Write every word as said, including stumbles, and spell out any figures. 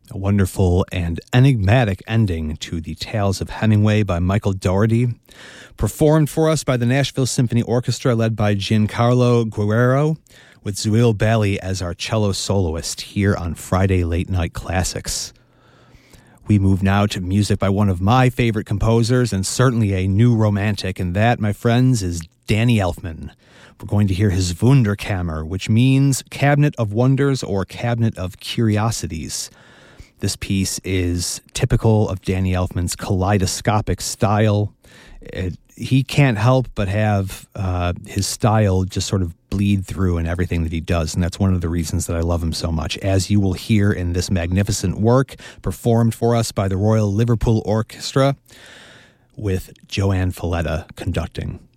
A wonderful and enigmatic ending to the Tales of Hemingway by Michael Dougherty, performed for us by the Nashville Symphony Orchestra led by Giancarlo Guerrero, with Zuil Bali as our cello soloist here on Friday Late Night Classics. We move now to music by one of my favorite composers and certainly a new romantic, and that, my friends, is Danny Elfman. We're going to hear his Wunderkammer, which means Cabinet of Wonders or Cabinet of Curiosities. This piece is typical of Danny Elfman's kaleidoscopic style. It, he can't help but have uh, his style just sort of bleed through in everything that he does, and that's one of the reasons that I love him so much, as you will hear in this magnificent work performed for us by the Royal Liverpool Orchestra with Joanne Falletta conducting.